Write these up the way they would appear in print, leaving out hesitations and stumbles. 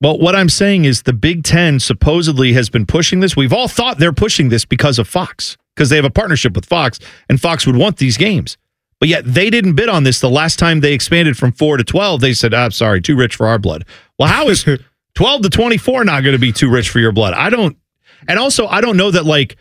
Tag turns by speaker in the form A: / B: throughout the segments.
A: Well, what I'm saying is the Big Ten supposedly has been pushing this. We've all thought they're pushing this because of Fox, because they have a partnership with Fox, and Fox would want these games. But yet they didn't bid on this. The last time they expanded from 4 to 12, they said, I'm sorry, too rich for our blood. Well, how is 12 to 24 not going to be too rich for your blood? I don't know that like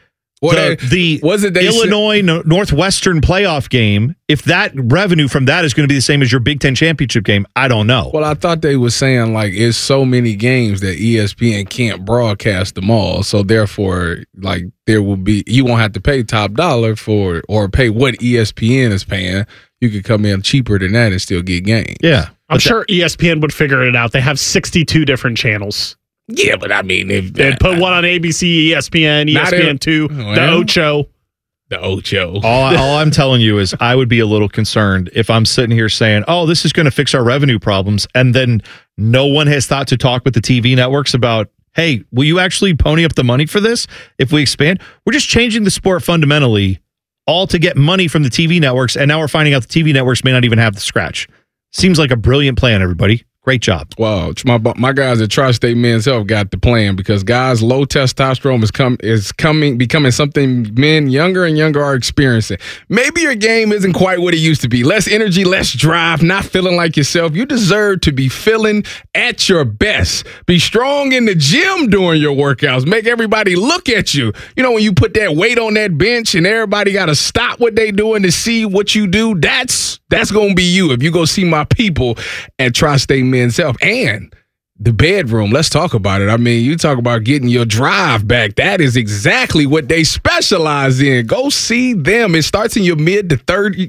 A: the Illinois Northwestern playoff game, if that revenue from that is going to be the same as your Big Ten championship game, I don't know.
B: Well, I thought they were saying like it's so many games that ESPN can't broadcast them all, so therefore like you won't have to pay top dollar for or pay what ESPN is paying. You could come in cheaper than that and still get games.
A: Yeah,
C: I'm sure ESPN would figure it out. They have 62 different channels.
B: Yeah, but I mean, if
C: they'd put one on ABC, ESPN, ESPN2, the Ocho.
B: The Ocho.
A: All I'm telling you is I would be a little concerned if I'm sitting here saying, oh, this is going to fix our revenue problems, and then no one has thought to talk with the TV networks about, hey, will you actually pony up the money for this if we expand? We're just changing the sport fundamentally, all to get money from the TV networks, and now we're finding out the TV networks may not even have the scratch. Seems like a brilliant plan, everybody. Great job.
B: Wow, my guys at Tri-State Men's Health got the plan because guys, low testosterone is becoming something men younger and younger are experiencing. Maybe your game isn't quite what it used to be. Less energy, less drive, not feeling like yourself. You deserve to be feeling at your best. Be strong in the gym during your workouts. Make everybody look at you. You know, when you put that weight on that bench and everybody got to stop what they doing to see what you do, that's going to be you. If you go see my people at Tri-State Men's Health and the bedroom, let's talk about it. I mean, you talk about getting your drive back. That is exactly what they specialize in. Go see them. It starts in your mid to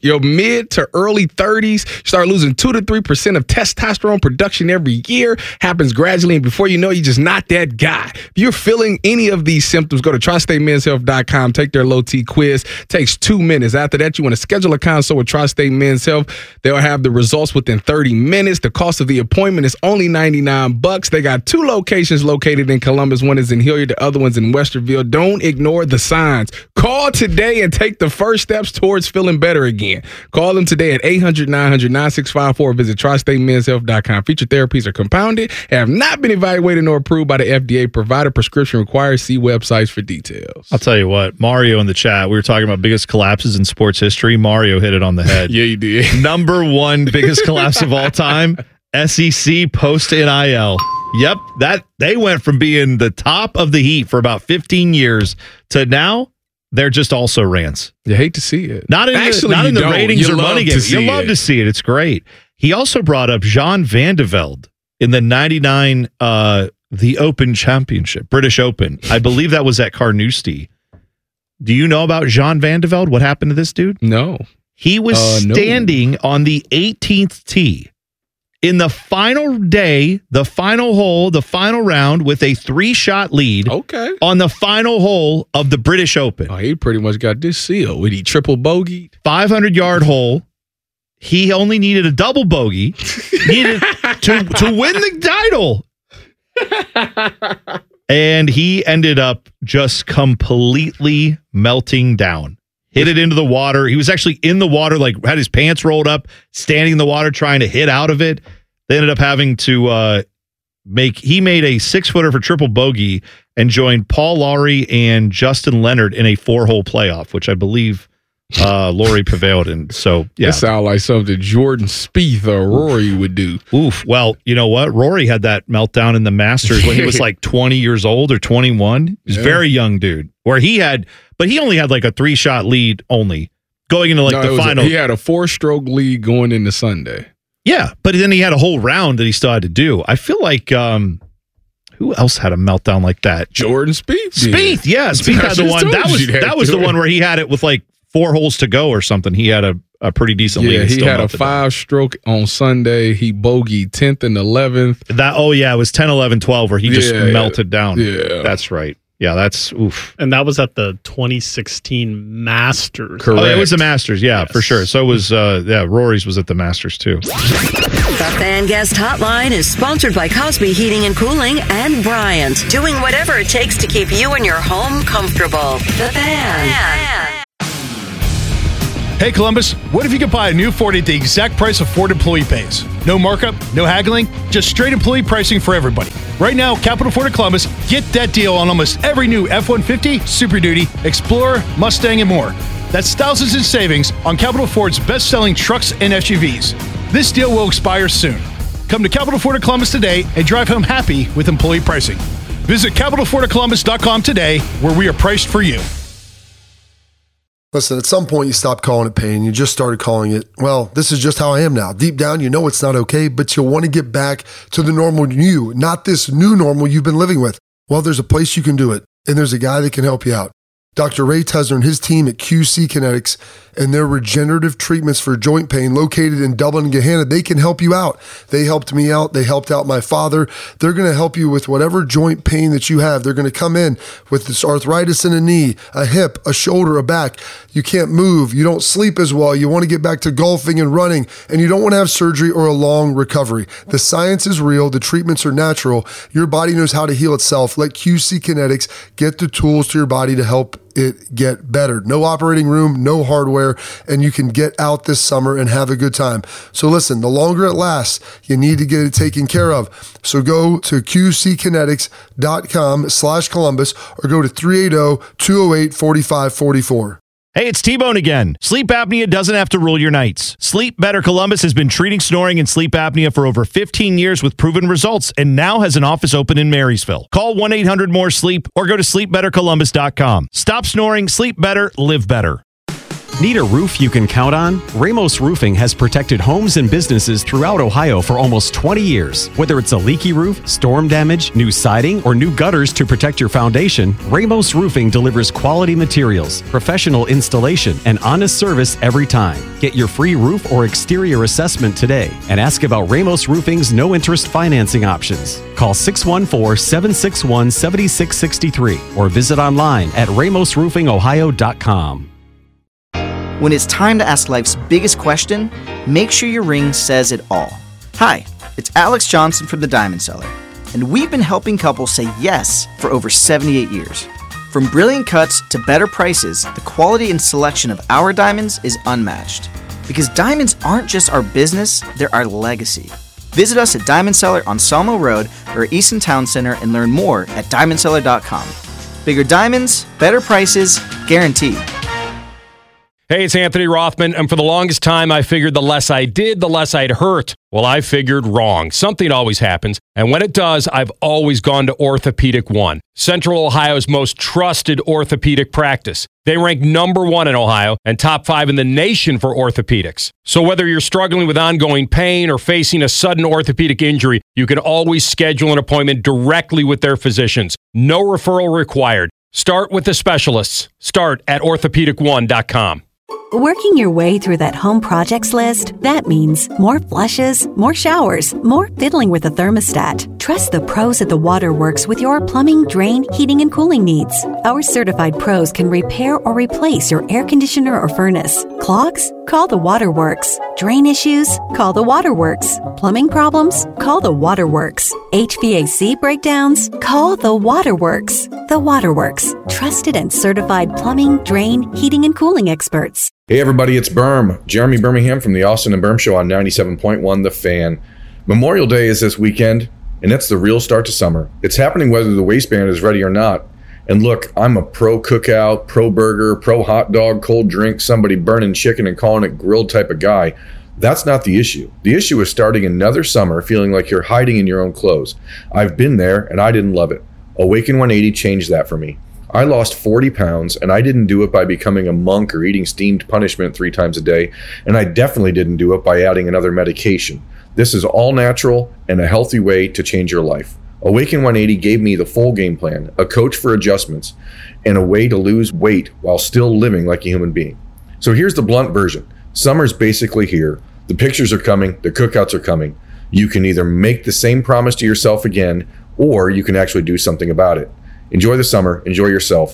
B: early 30s. You start losing 2 to 3% of testosterone production every year. Happens gradually, and before you know it, you're just not that guy. If you're feeling any of these symptoms, go to TriStateMen'sHealth.com. Take their low T quiz. Takes 2 minutes. After that, you want to schedule a consult with Tri-State Men's Health. They'll have the results within 30 minutes. The cost of the appointment is only $99. They got 2 locations located in Columbus. One is in Hilliard, the other one's in Westerville. Don't ignore the signs. Call today and take the first steps towards feeling better again. Call them today at 800-900-9654. Visit TriStateMen'sHealth.com. Featured therapies are compounded and have not been evaluated nor approved by the FDA. Provider prescription required. See websites for details.
A: I'll tell you what, Mario in the chat, we were talking about biggest collapses in sports history. Mario hit it on the head.
B: Yeah, you did.
A: Number 1 biggest collapse of all time. SEC post-NIL. Yep, that they went from being the top of the heat for about 15 years to now they're just also rants.
B: You hate to see it.
A: Not in the ratings or money game. You love to see it. It's great. He also brought up Jean Van de Velde in the 99 the Open Championship, British Open. I believe that was at Carnoustie. Do you know about Jean Van de Velde? What happened to this dude?
B: No.
A: He was standing on the 18th tee. In the final day, the final hole, the final round with a 3-shot lead on the final hole of the British Open.
B: Oh, he pretty much got this seal. When he triple bogeyed.
A: 500-yard hole. He only needed a double bogey needed to win the title. And he ended up just completely melting down. Hit it into the water. He was actually in the water, like had his pants rolled up, standing in the water, trying to hit out of it. They ended up having to he made a 6-footer for triple bogey and joined Paul Lawrie and Justin Leonard in a 4-hole playoff, which I believe Lawrie prevailed in. So, yeah.
B: That sounds like something Jordan Spieth or Rory would do.
A: Oof. Well, you know what? Rory had that meltdown in the Masters when he was like 20 years old or 21. He was a very young dude. But he only had like a 3-shot lead only going into the final.
B: He had a 4-stroke lead going into Sunday.
A: Yeah, but then he had a whole round that he still had to do. I feel like who else had a meltdown like that?
B: Jordan Spieth.
A: Spieth, yeah. Spieth had the one. That was the one where he had it with like 4 holes to go or something. He had a pretty decent lead.
B: Yeah, he had a 5-stroke on Sunday. He bogeyed 10th and 11th.
A: It was 10, 11, 12 where he just melted down.
B: Yeah.
A: That's right. Yeah, that's oof.
C: And that was at the 2016 Masters.
A: Correct. Oh, it was the Masters, for sure. So it was, Rory's was at the Masters too.
D: The Fan Guest Hotline is sponsored by Cosby Heating and Cooling and Bryant, doing whatever it takes to keep you and your home comfortable. The Fan.
E: Hey Columbus, what if you could buy a new Ford at the exact price of Ford employee pays? No markup, no haggling, just straight employee pricing for everybody. Right now, Capital Ford of Columbus, get that deal on almost every new F-150, Super Duty, Explorer, Mustang, and more. That's thousands in savings on Capital Ford's best-selling trucks and SUVs. This deal will expire soon. Come to Capital Ford of Columbus today and drive home happy with employee pricing. Visit CapitalFordofColumbus.com today, where we are priced for you.
F: Listen, at some point you stopped calling it pain. You just started calling it, well, this is just how I am now. Deep down, you know it's not okay, but you'll want to get back to the normal you, not this new normal you've been living with. Well, there's a place you can do it, and there's a guy that can help you out. Dr. Ray Tesner and his team at QC Kinetics and their regenerative treatments for joint pain located in Dublin and Gahanna, they can help you out. They helped me out. They helped out my father. They're going to help you with whatever joint pain that you have. They're going to come in with this arthritis in a knee, a hip, a shoulder, a back. You can't move. You don't sleep as well. You want to get back to golfing and running, and you don't want to have surgery or a long recovery. The science is real. The treatments are natural. Your body knows how to heal itself. Let QC Kinetics get the tools to your body to help it get better. No operating room, no hardware, and you can get out this summer and have a good time. So listen, the longer it lasts, you need to get it taken care of. So go to qckinetics.com/Columbus or go to 380-208-4544.
A: Hey, it's T-Bone again. Sleep apnea doesn't have to rule your nights. Sleep Better Columbus has been treating snoring and sleep apnea for over 15 years with proven results and now has an office open in Marysville. Call 1-800-MORE-SLEEP or go to sleepbettercolumbus.com. Stop snoring, sleep better, live better.
G: Need a roof you can count on? Ramos Roofing has protected homes and businesses throughout Ohio for almost 20 years. Whether it's a leaky roof, storm damage, new siding, or new gutters to protect your foundation, Ramos Roofing delivers quality materials, professional installation, and honest service every time. Get your free roof or exterior assessment today and ask about Ramos Roofing's no-interest financing options. Call 614-761-7663 or visit online at ramosroofingohio.com.
H: When it's time to ask life's biggest question, make sure your ring says it all. Hi, it's Alex Johnson from The Diamond Cellar, and we've been helping couples say yes for over 78 years. From brilliant cuts to better prices, the quality and selection of our diamonds is unmatched. Because diamonds aren't just our business, they're our legacy. Visit us at Diamond Cellar on Sawmill Road or Easton Town Center and learn more at diamondcellar.com. Bigger diamonds, better prices, guaranteed.
I: Hey, it's Anthony Rothman, and for the longest time, I figured the less I did, the less I'd hurt. Well, I figured wrong. Something always happens, and when it does, I've always gone to Orthopedic One, Central Ohio's most trusted orthopedic practice. They rank #1 in Ohio and top 5 in the nation for orthopedics. So whether you're struggling with ongoing pain or facing a sudden orthopedic injury, you can always schedule an appointment directly with their physicians. No referral required. Start with the specialists. Start at orthopedic1.com.
J: Working your way through that home projects list, that means more flushes, more showers, more fiddling with the thermostat. Trust the pros at the Waterworks with your plumbing, drain, heating, and cooling needs. Our certified pros can repair or replace your air conditioner or furnace. Clogs? Call the Waterworks. Drain issues? Call the Waterworks. Plumbing problems? Call the Waterworks. HVAC breakdowns? Call the Waterworks. The Waterworks. Trusted and certified plumbing, drain, heating, and cooling experts.
K: Hey everybody, it's Berm. Jeremy Birmingham from the Austin and Berm Show on 97.1 The Fan. Memorial Day is this weekend, and it's the real start to summer. It's happening whether the waistband is ready or not. And look, I'm a pro cookout, pro burger, pro hot dog, cold drink, somebody burning chicken and calling it grilled type of guy. That's not the issue. The issue is starting another summer feeling like you're hiding in your own clothes. I've been there, and I didn't love it. Awaken 180 changed that for me. I lost 40 pounds, and I didn't do it by becoming a monk or eating steamed punishment 3 times a day, and I definitely didn't do it by adding another medication. This is all natural and a healthy way to change your life. Awaken 180 gave me the full game plan, a coach for adjustments, and a way to lose weight while still living like a human being. So here's the blunt version. Summer's basically here. The pictures are coming, the cookouts are coming. You can either make the same promise to yourself again, or you can actually do something about it. Enjoy the summer. Enjoy yourself.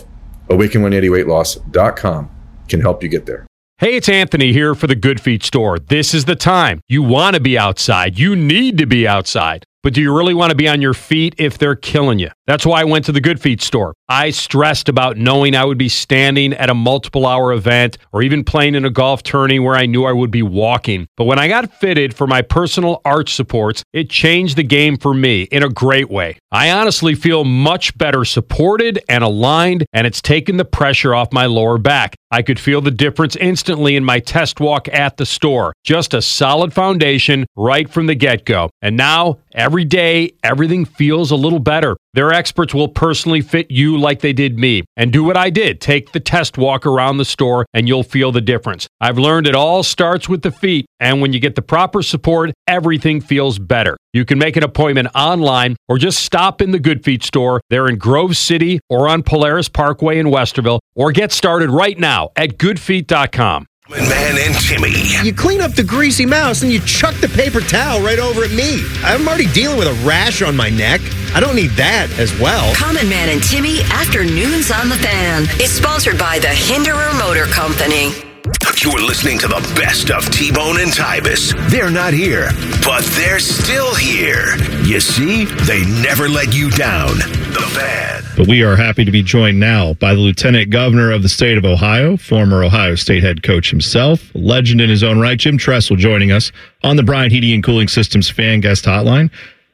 K: Awaken180weightloss.com can help you get there.
I: Hey, it's Anthony here for the Good Feet store. This is the time. You want to be outside. You need to be outside. but do you really want to be on your feet if they're killing you? That's why I went to the Good Feet store. I stressed about knowing I would be standing at a multiple-hour event or even playing in a golf tourney where I knew I would be walking. But when I got fitted for my personal arch supports, it changed the game for me in a great way. I honestly feel much better supported and aligned, and it's taken the pressure off my lower back. I could feel the difference instantly in my test walk at the store. Just a solid foundation right from the get-go. And now, every day, everything feels a little better. Their experts will personally fit you like they did me. And do what I did. Take the test walk around the store and you'll feel the difference. I've learned it all starts with the feet. And when you get the proper support, everything feels better. You can make an appointment online or just stop in the Good Feet store. They're in Grove City or on Polaris Parkway in Westerville. Or get started right now at goodfeet.com.
L: Man and Timmy.
M: You clean up the greasy mouse and you chuck the paper towel right over at me. I'm already dealing with a rash on my neck. I don't need that as well.
D: Common Man and Timmy Afternoons on the Fan is sponsored by the Hinderer Motor Company.
L: You're listening to the best of T-Bone and Tybus. They're not here, but they're still here. You see, they never let you down. The Fan.
A: But we are happy to be joined now by the Lieutenant Governor of the state of Ohio, former Ohio State head coach himself, a legend in his own right, Jim Tressel, joining us on the Bryant Heating and Cooling Systems Fan Guest Hotline.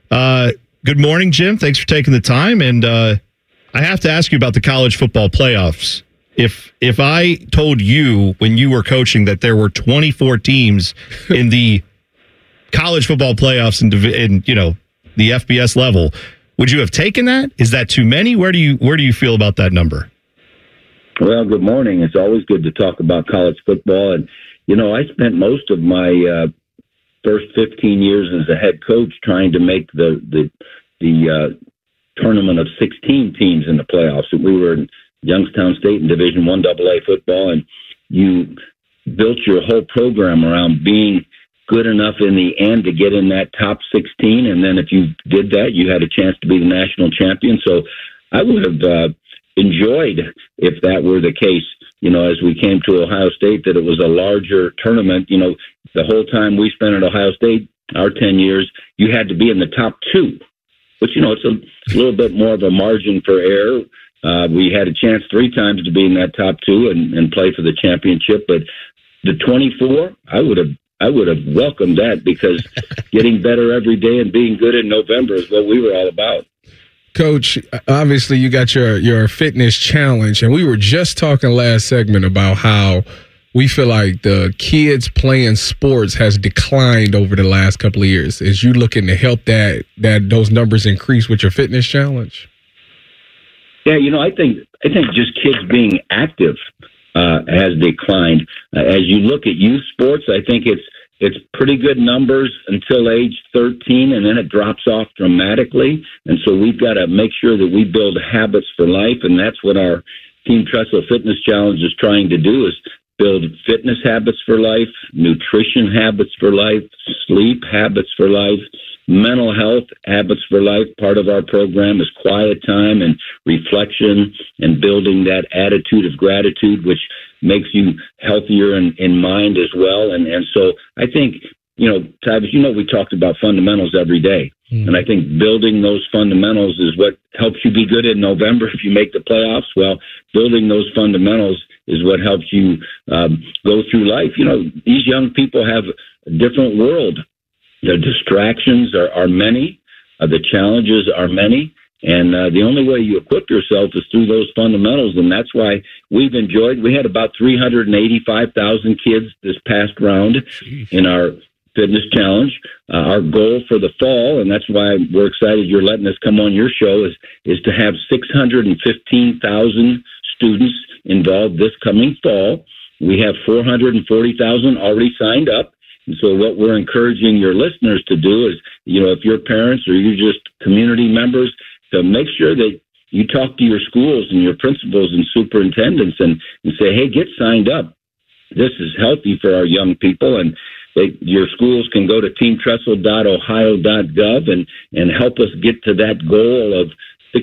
A: Good morning, Jim. Thanks for taking the time. And I have to ask you about the college football playoffs. If I told you when you were coaching that there were 24 teams in the college football playoffs and the FBS level, would you have taken that? Is that too many? Where do you feel about that number?
N: Well, good morning. It's always good to talk about college football. And, I spent most of my first 15 years as a head coach trying to make the tournament of 16 teams in the playoffs. And we were in Youngstown State in Division I AA football, and you built your whole program around being good enough in the end to get in that top 16. And then if you did that, you had a chance to be the national champion. So I would have enjoyed if that were the case, as we came to Ohio State, that it was a larger tournament. The whole time we spent at Ohio State, our 10 years, you had to be in the top two, which, it's a little bit more of a margin for error. We had a chance 3 times to be in that top 2 and play for the championship. But the 24, I would have welcomed that, because getting better every day and being good in November is what we were all about.
B: Coach, obviously you got your fitness challenge, and we were just talking last segment about how we feel like the kids playing sports has declined over the last couple of years. Is you looking to help that those numbers increase with your fitness challenge?
N: Yeah, I think just kids being active has declined. As you look at youth sports, I think it's pretty good numbers until age 13, and then it drops off dramatically. And so we've got to make sure that we build habits for life, and that's what our Team Tressel Fitness Challenge is trying to do, is build fitness habits for life, nutrition habits for life, sleep habits for life, mental health habits for life. Part of our program is quiet time and reflection and building that attitude of gratitude, which makes you healthier in mind as well. And so I think, Tybus, we talked about fundamentals every day. And I think building those fundamentals is what helps you be good in November if you make the playoffs. Well, building those fundamentals is what helps you go through life. These young people have a different world. The distractions are many. The challenges are many. And the only way you equip yourself is through those fundamentals. And that's why we had about 385,000 kids this past round in our fitness challenge. Our goal for the fall, and that's why we're excited you're letting us come on your show, is to have 615,000 students involved this coming fall. We have 440,000 already signed up. And so what we're encouraging your listeners to do is, if you're parents or you're just community members, to make sure that you talk to your schools and your principals and superintendents and say, hey, get signed up. This is healthy for our young people. And your schools can go to teamtressel.ohio.gov and help us get to that goal of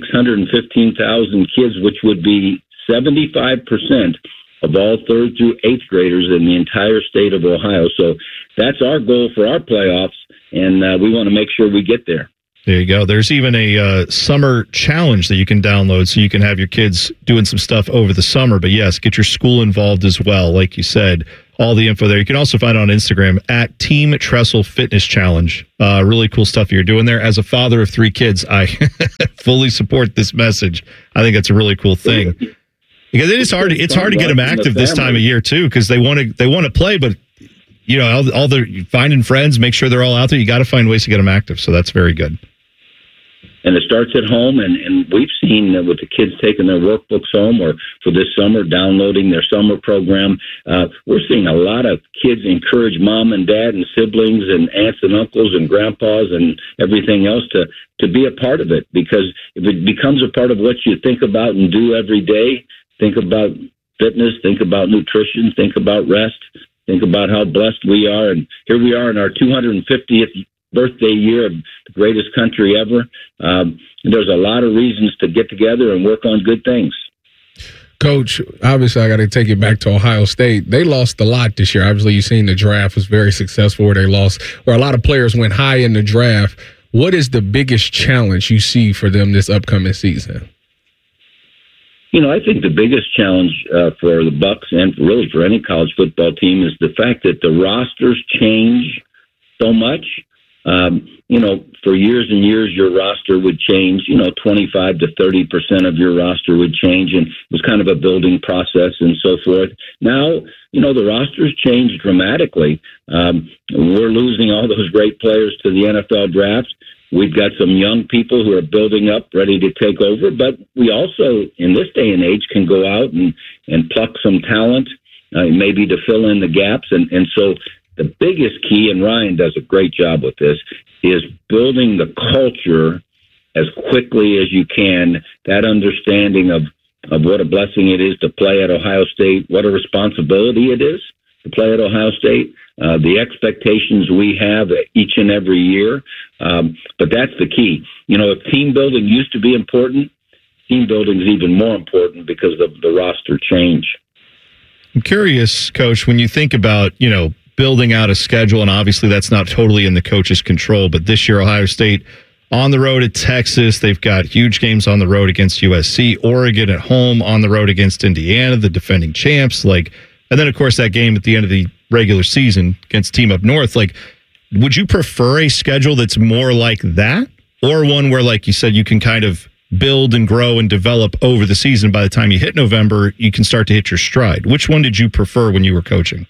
N: 615,000 kids, which would be 75% of all 3rd through 8th graders in the entire state of Ohio. So that's our goal for our playoffs, and we want to make sure we get there.
A: There you go. There's even a summer challenge that you can download so you can have your kids doing some stuff over the summer. But yes, get your school involved as well. Like you said, all the info there. You can also find it on Instagram at Team Trestle Fitness Challenge. Really cool stuff you're doing there. As a father of 3 kids, I fully support this message. I think it's a really cool thing. Because it is hard. It's hard to get them active this time of year too, because they want to play, but you know, all the finding friends, make sure they're all out there. You got to find ways to get them active. So that's very good.
N: And it starts at home, and we've seen with the kids taking their workbooks home or for this summer, downloading their summer program. We're seeing a lot of kids encourage mom and dad and siblings and aunts and uncles and grandpas and everything else to be a part of it, because if it becomes a part of what you think about and do every day, think about fitness, think about nutrition, think about rest, think about how blessed we are. And here we are in our 250th birthday year of the greatest country ever. There's a lot of reasons to get together and work on good things.
B: Coach, obviously I got to take it back to Ohio State. They lost a lot this year. Obviously, you've seen the draft was very successful where they lost, where a lot of players went high in the draft. What is the biggest challenge you see for them this upcoming season?
N: You know, I think the biggest challenge for the Bucks and really for any college football team is the fact that the rosters change so much. You know, for years and years, your roster would change, 25 to 30% of your roster would change, and it was kind of a building process and so forth. Now, the rosters change dramatically. We're losing all those great players to the NFL draft. We've got some young people who are building up, ready to take over, but we also, in this day and age, can go out and pluck some talent, maybe to fill in the gaps. And so the biggest key, and Ryan does a great job with this, is building the culture as quickly as you can, that understanding of what a blessing it is to play at Ohio State, what a responsibility it is to play at Ohio State, the expectations we have each and every year. But that's the key. If team building used to be important, team building is even more important because of the roster change.
A: I'm curious, Coach, when you think about, building out a schedule, and obviously that's not totally in the coach's control, but this year Ohio State on the road at Texas, they've got huge games on the road against USC, Oregon at home, on the road against Indiana, the defending champs, and then of course that game at the end of the regular season against Team Up North. Would you prefer a schedule that's more like that, or one where, like you said, you can kind of build and grow and develop over the season? By the time you hit November, you can start to hit your stride. Which one did you prefer when you were coaching?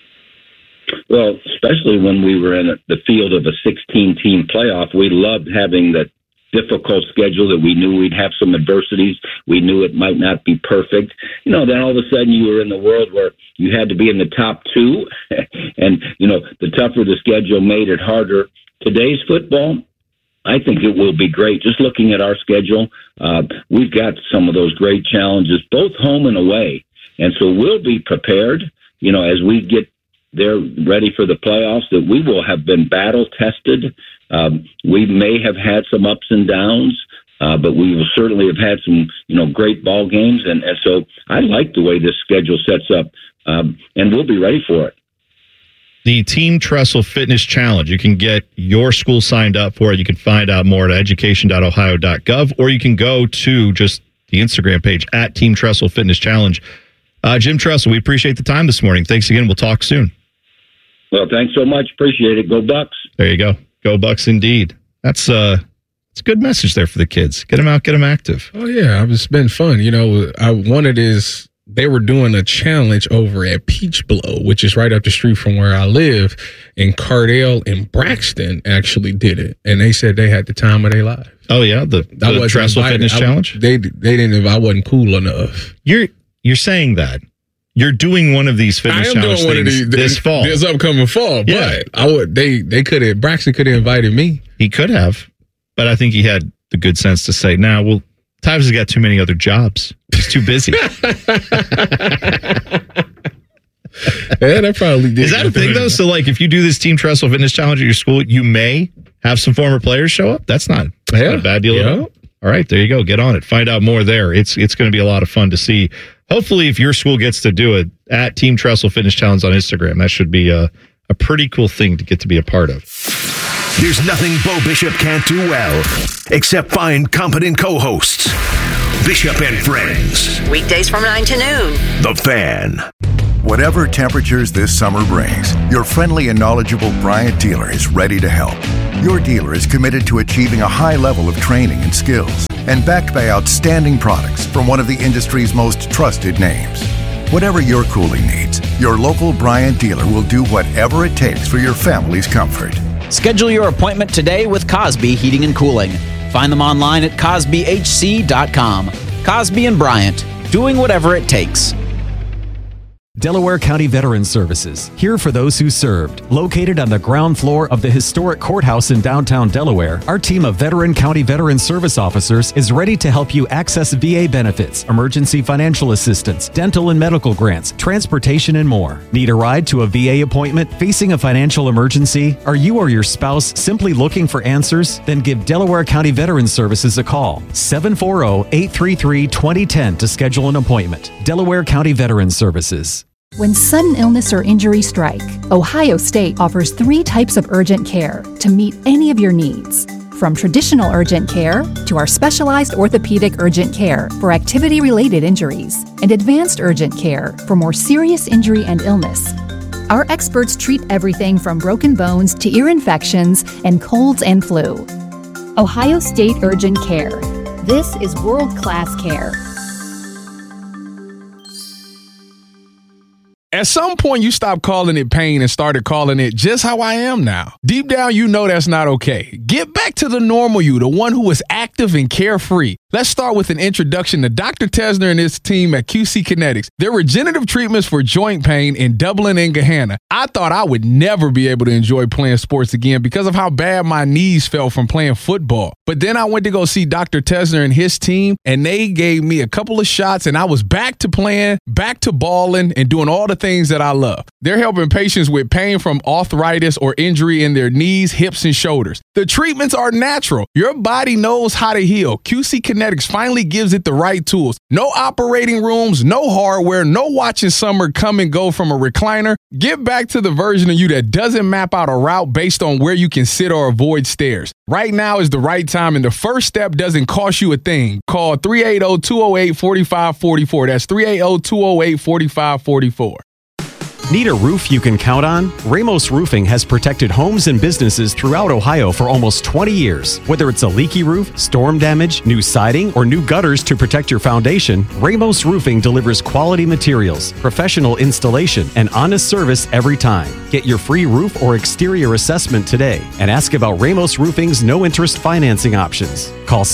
N: Well, especially when we were in the field of a 16-team playoff, we loved having that difficult schedule that we knew we'd have some adversities. We knew it might not be perfect. Then all of a sudden you were in the world where you had to be in the top 2, and, the tougher the schedule made it harder. Today's football, I think it will be great. Just looking at our schedule, we've got some of those great challenges, both home and away. And so we'll be prepared, as we get they're ready for the playoffs, that we will have been battle tested. We may have had some ups and downs, but we will certainly have had some, great ball games. And so I like the way this schedule sets up, and we'll be ready for it.
A: The Team Trestle Fitness Challenge. You can get your school signed up for it. You can find out more at education.ohio.gov, or you can go to just the Instagram page at Team Trestle Fitness Challenge. Jim Trestle, we appreciate the time this morning. Thanks again. We'll talk soon.
N: Well, thanks so much. Appreciate it. Go Bucks.
A: There you go. Go Bucks indeed. It's a good message there for the kids. Get them out, get them active.
B: Oh, yeah. It's been fun. They were doing a challenge over at Peach Blow, which is right up the street from where I live. And Cardale and Braxton actually did it. And they said they had the time of their life.
A: Oh, yeah? The Trestle Fitness Challenge?
B: They didn't. I wasn't cool enough.
A: You're saying that. You're doing one of these fitness challenge things this fall.
B: This upcoming fall, but they could have. Braxton could have invited me.
A: He could have, but I think he had the good sense to say, "Nah, well, Tyvus has got too many other jobs. He's too busy."
B: Yeah, that probably did.
A: Is that a thing though? So, if you do this Team Trestle Fitness Challenge at your school, you may have some former players show up. That's not a bad deal at all. All right, there you go. Get on it. Find out more there. It's going to be a lot of fun to see. Hopefully, if your school gets to do it, at Team Trestle Fitness Challenge on Instagram, that should be a pretty cool thing to get to be a part of.
L: There's nothing Bo Bishop can't do well, except find competent co-hosts. Bishop and Friends.
D: Weekdays from 9 to noon.
L: The Fan.
O: Whatever temperatures this summer brings, your friendly and knowledgeable Bryant dealer is ready to help. Your dealer is committed to achieving a high level of training and skills, and backed by outstanding products from one of the industry's most trusted names. Whatever your cooling needs, your local Bryant dealer will do whatever it takes for your family's comfort.
P: Schedule your appointment today with Cosby Heating and Cooling. Find them online at CosbyHC.com. Cosby and Bryant, doing whatever it takes.
G: Delaware County Veterans Services, here for those who served. Located on the ground floor of the historic courthouse in downtown Delaware, our team of veteran county veteran service officers is ready to help you access VA benefits, emergency financial assistance, dental and medical grants, transportation, and more. Need a ride to a VA appointment? Facing a financial emergency? Are you or your spouse simply looking for answers? Then give Delaware County Veterans Services a call. 740-833-2010 to schedule an appointment. Delaware County Veterans Services.
Q: When sudden illness or injury strike, Ohio State offers 3 types of urgent care to meet any of your needs. From traditional urgent care to our specialized orthopedic urgent care for activity-related injuries and advanced urgent care for more serious injury and illness. Our experts treat everything from broken bones to ear infections and colds and flu. Ohio State Urgent Care. This is world-class care.
B: At some point, you stopped calling it pain and started calling it just how I am now. Deep down, you know that's not okay. Get back to the normal you, the one who is active and carefree. Let's start with an introduction to Dr. Tesner and his team at QC Kinetics. Their regenerative treatments for joint pain in Dublin and Gahanna. I thought I would never be able to enjoy playing sports again because of how bad my knees felt from playing football. But then I went to go see Dr. Tesner and his team, and they gave me a couple of shots, and I was back to playing, back to balling, and doing all the things that I love. They're helping patients with pain from arthritis or injury in their knees, hips, and shoulders. The treatments are natural. Your body knows how to heal. QC Kinetics finally gives it the right tools. No operating rooms, no hardware, no watching summer come and go from a recliner. Get back to the version of you that doesn't map out a route based on where you can sit or avoid stairs. Right now is the right time, and the first step doesn't cost you a thing. Call 380-208-4544. That's 380-208-4544.
G: Need a roof you can count on? Ramos Roofing has protected homes and businesses throughout Ohio for almost 20 years. Whether it's a leaky roof, storm damage, new siding, or new gutters to protect your foundation, Ramos Roofing delivers quality materials, professional installation, and honest service every time. Get your free roof or exterior assessment today and ask about Ramos Roofing's no-interest financing options. Call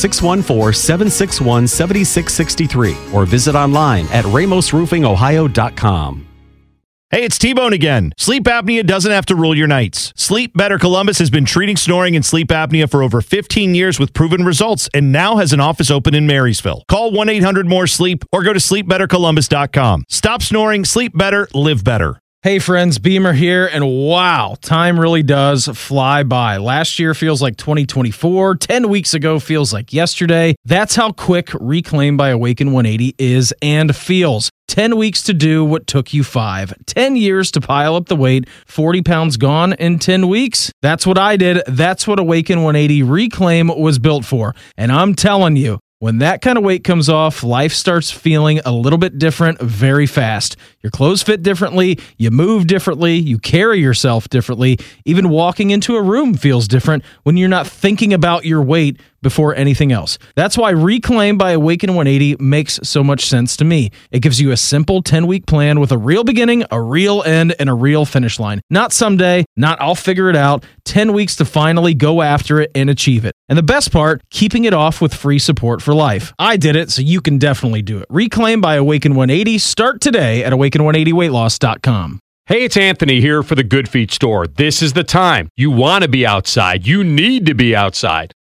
G: 614-761-7663 or visit online at ramosroofingohio.com.
A: Hey, it's T-Bone again. Sleep apnea doesn't have to rule your nights. Sleep Better Columbus has been treating snoring and sleep apnea for over 15 years with proven results and now has an office open in Marysville. Call 1-800-MORE-SLEEP or go to sleepbettercolumbus.com. Stop snoring, sleep better, live better.
R: Hey friends, Beamer here, and wow, time really does fly by. Last year feels like 2024, 10 weeks ago feels like yesterday. That's how quick Reclaim by Awaken 180 is and feels. 10 weeks to do what took you 5. 10 years to pile up the weight, 40 pounds gone in 10 weeks. That's what I did. That's what Awaken 180 Reclaim was built for. And I'm telling you, when that kind of weight comes off, life starts feeling a little bit different very fast. Your clothes fit differently, you move differently, you carry yourself differently. Even walking into a room feels different when you're not thinking about your weight before anything else. That's why Reclaim by Awaken 180 makes so much sense to me. It gives you a simple 10-week plan with a real beginning, a real end, and a real finish line. Not someday, not I'll figure it out. 10 weeks to finally go after it and achieve it. And the best part, keeping it off with free support for life. I did it, so you can definitely do it. Reclaim by Awaken 180. Start today at awaken180weightloss.com.
I: Hey, it's Anthony here for the Good Feet store. This is the time. You want to be outside. You need to be outside.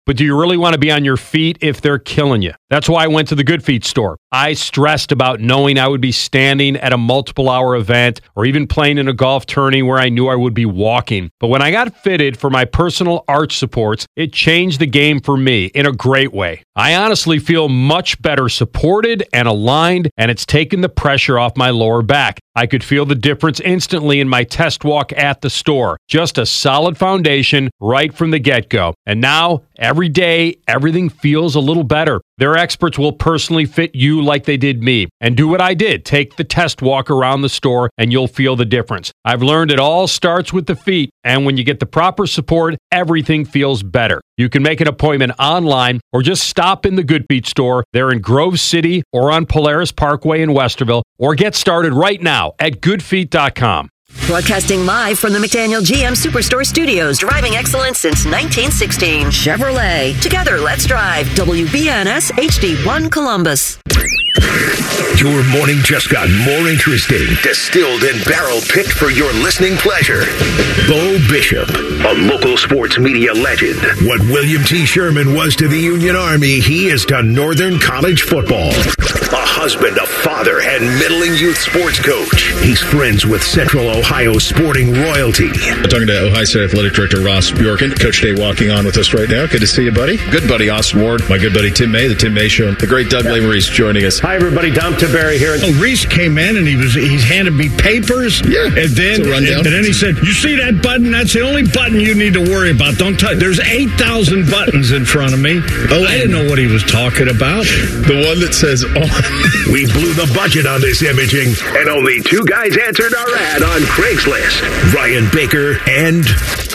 I: But do you really want to be on your feet if they're killing you? That's why I went to the Good Feet store. I stressed about knowing I would be standing at a multiple-hour event or even playing in a golf tourney where I knew I would be walking. But when I got fitted for my personal arch supports, it changed the game for me in a great way. I honestly feel much better supported and aligned, and it's taken the pressure off my lower back. I could feel the difference instantly in my test walk at the store. Just a solid foundation right from the get-go. And now, every day, everything feels a little better. Their experts will personally fit you like they did me. And do what I did. Take the test walk around the store and you'll feel the difference. I've learned it all starts with the feet. And when you get the proper support, everything feels better. You can make an appointment online or just stop in the Good Feet store. They're in Grove City or on Polaris Parkway in Westerville. Or get started right now at goodfeet.com.
D: Broadcasting live from the McDaniel GM Superstore Studios, driving excellence since 1916. Chevrolet. Together, let's drive. WBNS HD1 Columbus.
L: Your morning just got more interesting. Distilled and barrel picked for your listening pleasure. Bo Bishop, a local sports media legend. What William T. Sherman was to the Union Army, he is to Northern College football. A husband, a father, and middling youth sports coach. He's friends with Central Ohio sporting royalty.
S: I'm talking to Ohio State Athletic Director Ross Bjorken. Coach Day walking on with us right now. Good to see you, buddy. Good buddy Austin Ward. My good buddy Tim May, the Tim May Show. The great Doug Lesmerises joining us.
T: Hi, everybody. Dom Tiberi here.
U: Oh, Reese came in and he's handed me papers.
S: Yeah.
U: And then he said, "You see that button? That's the only button you need to worry about. Don't touch. There's 8,000 buttons in front of me." Oh, I didn't know what he was talking about.
S: The one that says on.
L: We blew the budget on this imaging, and only two guys answered our ad on Craigslist. Ryan Baker and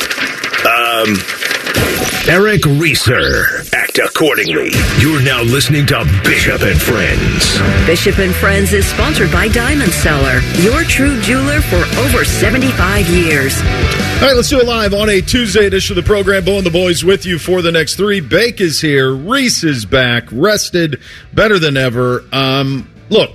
L: Eric Reeser. Act accordingly. You're now listening to Bishop and Friends.
D: Bishop and Friends is sponsored by Diamond Seller, your true jeweler for over 75 years.
S: All right, let's do it live on a Tuesday edition of the program. Bo and the boys with you for the next three. Bake is here. Reese is back. Rested. Better than ever. Look,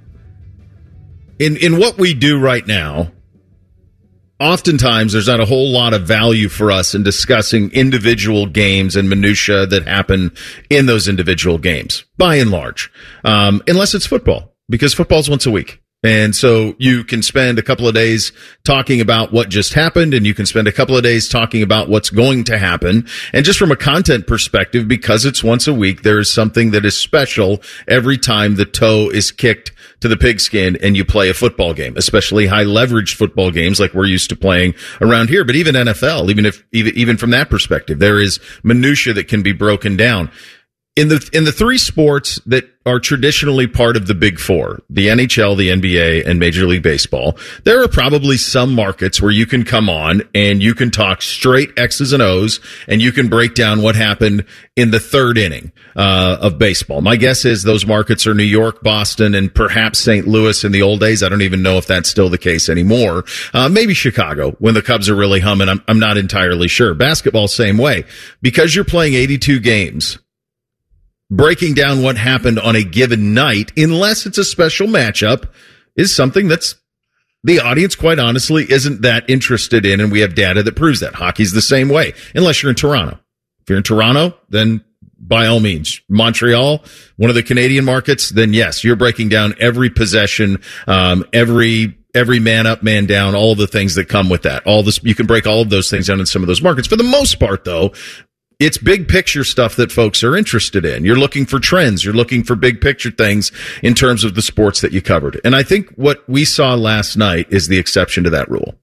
S: in what we do right now, oftentimes there's not a whole lot of value for us in discussing individual games and minutia that happen in those individual games, by and large, unless it's football, because football's once a week. And so you can spend a couple of days talking about what just happened, and you can spend a couple of days talking about what's going to happen. And just from a content perspective, because it's once a week, there is something that is special every time the toe is kicked to the pigskin and you play a football game, especially high leverage football games like we're used to playing around here. But even NFL, even from that perspective, there is minutia that can be broken down. In the three sports that are traditionally part of the Big Four, the NHL, the NBA, and Major League Baseball, there are probably some markets where you can come on and you can talk straight X's and O's and you can break down what happened in the third inning of baseball. My guess is those markets are New York, Boston, and perhaps St. Louis in the old days. I don't even know if that's still the case anymore. Maybe Chicago when the Cubs are really humming. I'm not entirely sure. Basketball, same way. Because you're playing 82 games, breaking down what happened on a given night, unless it's a special matchup, is something that's the audience, quite honestly, isn't that interested in, and we have data that proves that. Hockey's the same way, unless you're in Toronto. If you're in Toronto, then by all means. Montreal, one of the Canadian markets, then yes, you're breaking down every possession, every man up, man down, all the things that come with that. All this, you can break all of those things down in some of those markets. For the most part, though, it's big picture stuff that folks are interested in. You're looking for trends. You're looking for big picture things in terms of the sports that you covered. And I think what we saw last night is the exception to that rule.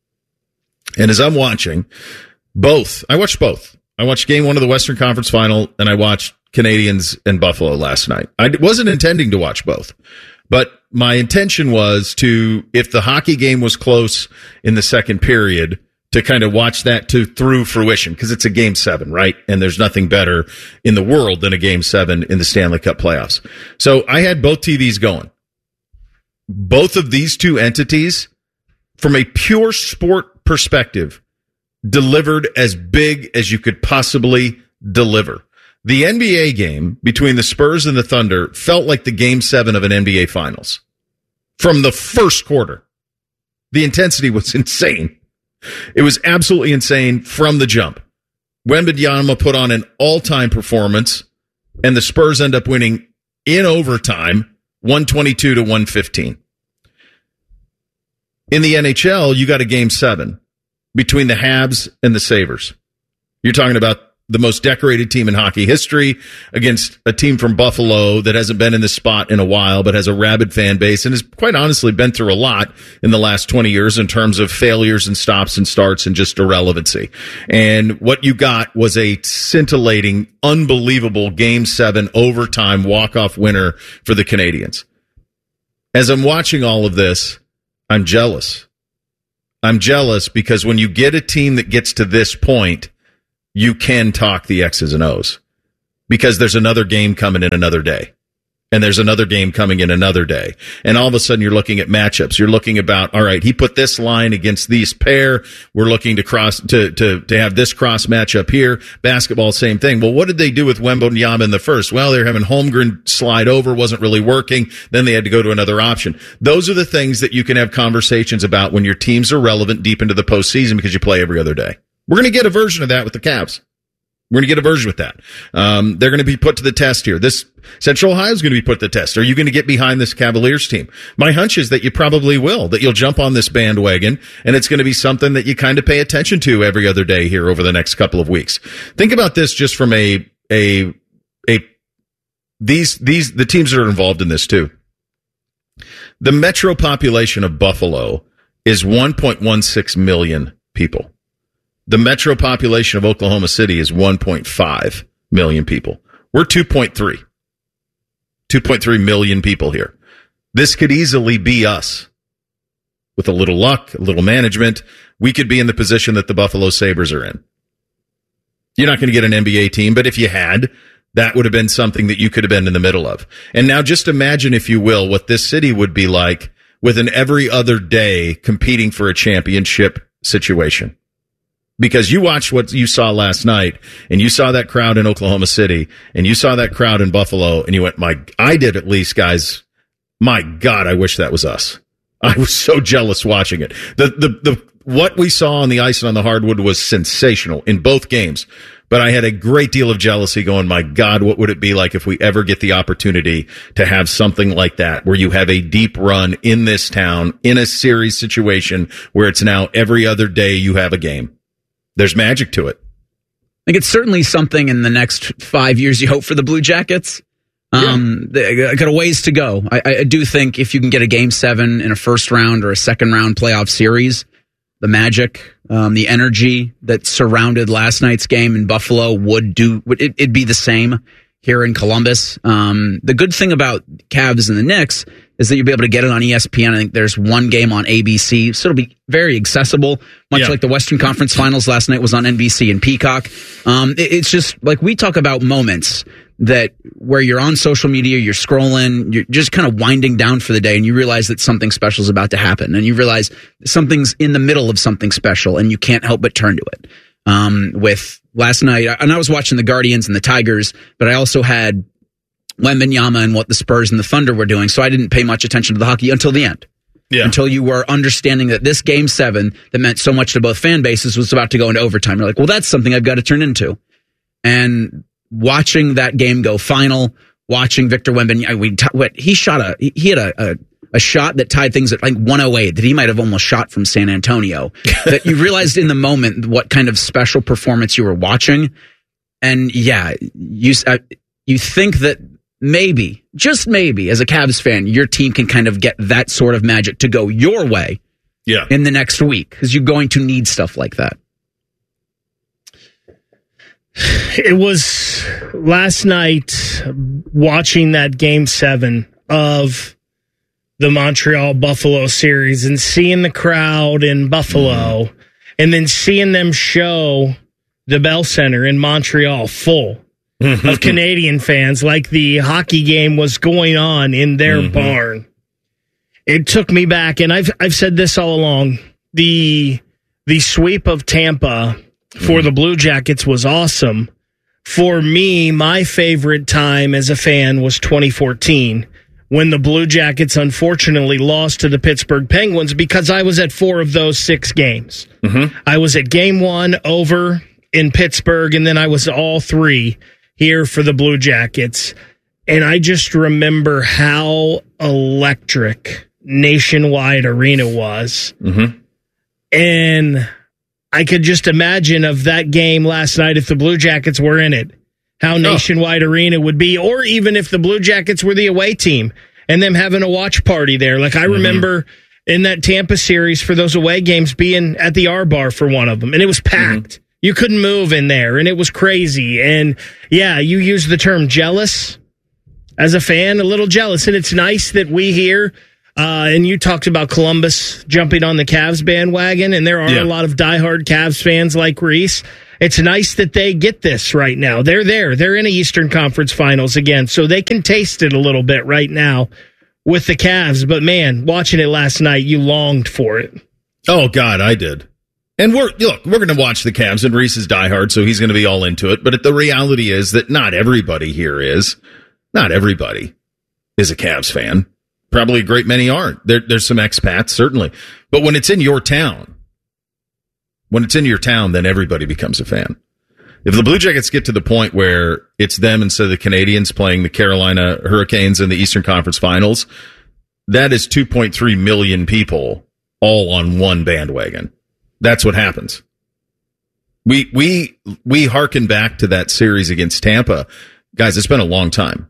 S: And as I'm watching both, I watched both. I watched game one of the Western Conference Final, and I watched Canadians and Buffalo last night. I wasn't intending to watch both, but my intention was to, if the hockey game was close in the second period, to kind of watch that through fruition, because it's a Game 7, right? And there's nothing better in the world than a Game 7 in the Stanley Cup playoffs. So I had both TVs going. Both of these two entities, from a pure sport perspective, delivered as big as you could possibly deliver. The NBA game between the Spurs and the Thunder felt like the Game 7 of an NBA Finals. From the first quarter, the intensity was insane. It was absolutely insane from the jump. Wembanyama put on an all-time performance, and the Spurs end up winning in overtime, 122-115. In the NHL, you got a Game 7 between the Habs and the Sabres. You're talking about the most decorated team in hockey history against a team from Buffalo that hasn't been in this spot in a while, but has a rabid fan base and has quite honestly been through a lot in the last 20 years in terms of failures and stops and starts and just irrelevancy. And what you got was a scintillating, unbelievable Game 7 overtime walk-off winner for the Canadiens. As I'm watching all of this, I'm jealous. I'm jealous because when you get a team that gets to this point, you can talk the X's and O's because there's another game coming in another day. And there's another game coming in another day. And all of a sudden you're looking at matchups. You're looking about, all right, he put this line against these pair. We're looking to cross, to have this cross matchup here. Basketball, same thing. Well, what did they do with Wembanyama in the first? Well, they're having Holmgren slide over, wasn't really working. Then they had to go to another option. Those are the things that you can have conversations about when your teams are relevant deep into the postseason because you play every other day. We're going to get a version of that with the Cavs. We're going to get a version with that. They're going to be put to the test here. This Central Ohio is going to be put to the test. Are you going to get behind this Cavaliers team? My hunch is that you probably will, that you'll jump on this bandwagon, and it's going to be something that you kind of pay attention to every other day here over the next couple of weeks. Think about this just from the teams that are involved in this too. The metro population of Buffalo is 1.16 million people. The metro population of Oklahoma City is 1.5 million people. We're 2.3 million people here. This could easily be us. With a little luck, a little management, we could be in the position that the Buffalo Sabres are in. You're not going to get an NBA team, but if you had, that would have been something that you could have been in the middle of. And now just imagine, if you will, what this city would be like with an every other day competing for a championship situation. Because you watched what you saw last night, and you saw that crowd in Oklahoma City, and you saw that crowd in Buffalo, and you went, I did at least, guys. My God, I wish that was us. I was so jealous watching it. What we saw on the ice and on the hardwood was sensational in both games. But I had a great deal of jealousy going, my God, what would it be like if we ever get the opportunity to have something like that, where you have a deep run in this town, in a series situation where it's now every other day you have a game. There's magic to it.
T: I think it's certainly something in the next 5 years you hope for the Blue Jackets. They got a ways to go. I do think if you can get a Game 7 in a first round or a second round playoff series, the magic, the energy that surrounded last night's game in Buffalo it'd be the same here in Columbus. The good thing about Cavs and the Knicks is that you'll be able to get it on ESPN. I think there's one game on ABC, so it'll be very accessible, much like the Western Conference Finals last night was on NBC and Peacock. It's just like we talk about moments that where you're on social media, you're scrolling, you're just kind of winding down for the day, and you realize that something special is about to happen, and you realize something's in the middle of something special, and you can't help but turn to it. With last night, and I was watching the Guardians and the Tigers, but I also had Wembanyama and what the Spurs and the Thunder were doing, so I didn't pay much attention to the hockey until the end. Yeah. Until you were understanding that this Game 7 that meant so much to both fan bases was about to go into overtime. You're like, well, that's something I've got to turn into. And watching that game go final, watching Victor Wembanyama, he had a shot that tied things at like 108 that he might have almost shot from San Antonio. That you realized in the moment what kind of special performance you were watching. And yeah, you think that maybe, just maybe, as a Cavs fan, your team can kind of get that sort of magic to go your way in the next week, because you're going to need stuff like that.
V: It was last night watching that Game 7 of the Montreal-Buffalo series and seeing the crowd in Buffalo and then seeing them show the Bell Center in Montreal full of Canadian fans like the hockey game was going on in their barn. It took me back, and I've said this all along. The sweep of Tampa for the Blue Jackets was awesome. For me, my favorite time as a fan was 2014, when the Blue Jackets unfortunately lost to the Pittsburgh Penguins, because I was at 4 of those 6 games. I was at Game 1 over in Pittsburgh, and then I was all 3 here for the Blue Jackets. And I just remember how electric Nationwide Arena was.
S: Mm-hmm.
V: And I could just imagine of that game last night, if the Blue Jackets were in it, how Nationwide Arena would be, or even if the Blue Jackets were the away team and them having a watch party there. Like I remember in that Tampa series for those away games being at the R-Bar for one of them, and it was packed. You couldn't move in there, and it was crazy. And yeah, you used the term jealous. As a fan, a little jealous. And it's nice that we here, and you talked about Columbus jumping on the Cavs bandwagon, and there are a lot of diehard Cavs fans like Reese. It's nice that they get this right now. They're there. They're in the Eastern Conference Finals again, so they can taste it a little bit right now with the Cavs. But, man, watching it last night, you longed for it.
S: Oh, God, I did. And we're going to watch the Cavs, and Reese is diehard, so he's going to be all into it. But the reality is that not everybody here is. Not everybody is a Cavs fan. Probably a great many aren't. There's some expats, certainly. But when it's in your town, then everybody becomes a fan. If the Blue Jackets get to the point where it's them instead of the Canadians playing the Carolina Hurricanes in the Eastern Conference Finals, that is 2.3 million people all on one bandwagon. That's what happens. We hearken back to that series against Tampa. Guys, it's been a long time.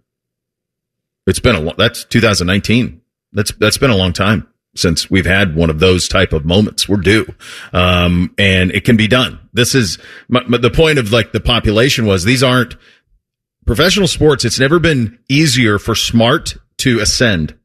S: That's 2019. That's been a long time since we've had one of those type of moments. We're due. And it can be done. This is the point of like the population was these aren't professional sports. It's never been easier for smart to ascend.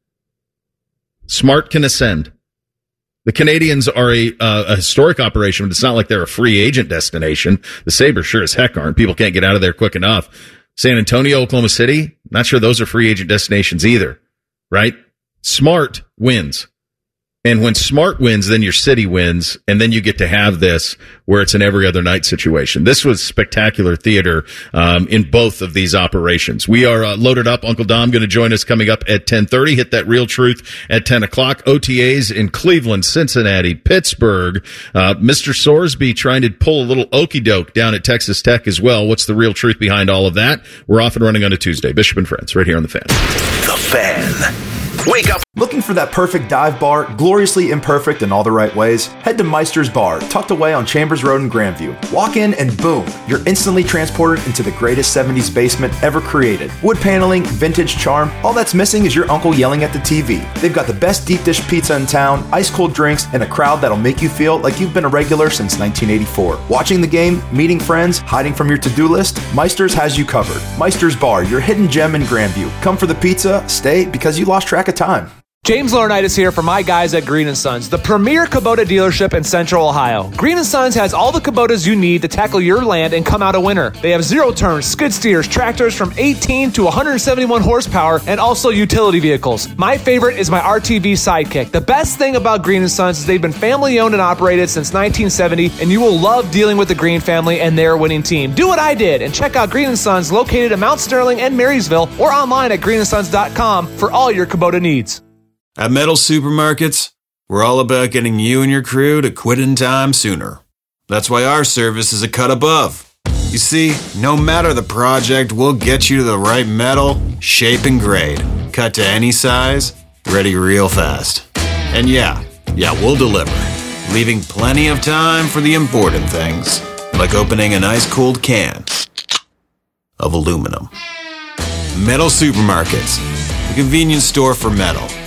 S: Smart can ascend. The Canadians are a historic operation, but it's not like they're a free agent destination. The Sabres sure as heck aren't. People can't get out of there quick enough. San Antonio, Oklahoma City, not sure those are free agent destinations either, right? Smart wins. And when smart wins, then your city wins, and then you get to have this where it's an every other night situation. This was spectacular theater in both of these operations. We are loaded up. Uncle Dom going to join us coming up at 10:30. Hit that Real Truth at 10 o'clock. OTAs in Cleveland, Cincinnati, Pittsburgh. Mr. Sorsby trying to pull a little okie doke down at Texas Tech as well. What's the real truth behind all of that? We're off and running on a Tuesday. Bishop and Friends, right here on The Fan.
L: The Fan. Wake up.
C: Looking for that perfect dive bar, gloriously imperfect in all the right ways? Head to Meister's Bar, tucked away on Chambers Road in Grandview. Walk in and boom, you're instantly transported into the greatest 70s basement ever created. Wood paneling, vintage charm, all that's missing is your uncle yelling at the TV. They've got the best deep dish pizza in town, ice cold drinks, and a crowd that'll make you feel like you've been a regular since 1984. Watching the game, meeting friends, hiding from your to-do list, Meister's has you covered. Meister's Bar, your hidden gem in Grandview. Come for the pizza, stay because you lost track of time.
E: James Laurinaitis here for my guys at Green & Sons, the premier Kubota dealership in Central Ohio. Green & Sons has all the Kubotas you need to tackle your land and come out a winner. They have zero-turn, skid steers, tractors from 18 to 171 horsepower, and also utility vehicles. My favorite is my RTV Sidekick. The best thing about Green & Sons is they've been family-owned and operated since 1970, and you will love dealing with the Green family and their winning team. Do what I did and check out Green & Sons located in Mount Sterling and Marysville or online at greenandsons.com for all your Kubota needs.
W: At Metal Supermarkets, we're all about getting you and your crew to quit in time sooner. That's why our service is a cut above. You see, no matter the project, we'll get you to the right metal, shape, and grade. Cut to any size, ready real fast. And yeah, we'll deliver, leaving plenty of time for the important things, like opening an ice-cold can of aluminum. Metal Supermarkets, the convenience store for metal.